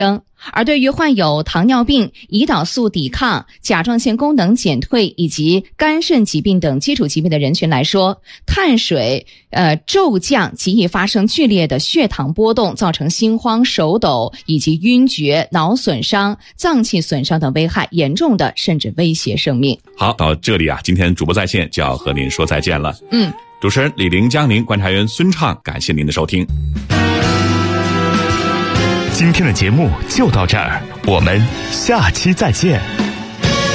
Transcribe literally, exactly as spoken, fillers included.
升。而对于患有糖尿病、胰岛素抵抗、甲状腺功能减退以及肝肾疾病等基础疾病的人群来说，碳水呃骤降极易发生剧烈的血糖波动，造成心慌、手抖以及晕厥、脑损伤、脏器损伤等危害，严重的甚至威胁生命。 好，到这里啊，今天主播在线就要和您说再见了。 嗯， 主持人李玲、江宁，观察员孙畅，感谢您的收听。 今天的节目就到这儿，我们下期再见。